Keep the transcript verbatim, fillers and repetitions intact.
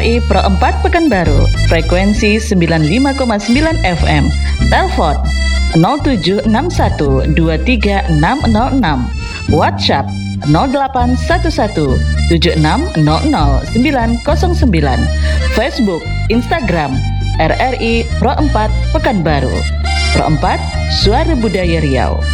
I Pro empat Pekanbaru, frekuensi sembilan puluh lima koma sembilan F M. Telepon nol tujuh enam satu dua tiga enam nol enam. WhatsApp nol delapan satu satu tujuh enam nol nol sembilan nol sembilan. Facebook, Instagram R R I Pro empat Pekanbaru. Pro empat, Suara Budaya Riau.